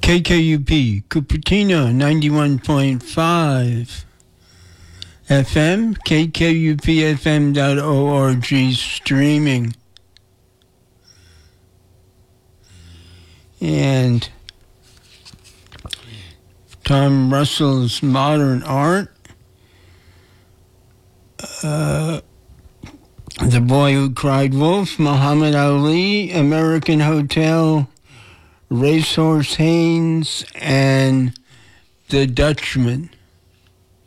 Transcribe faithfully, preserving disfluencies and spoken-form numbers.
K K U P, Cupertino, ninety-one point five F M, K K U P F M dot org streaming. And Tom Russell's Modern Art. Uh, The Boy Who Cried Wolf, Muhammad Ali, American Hotel, Racehorse Haynes, and The Dutchman.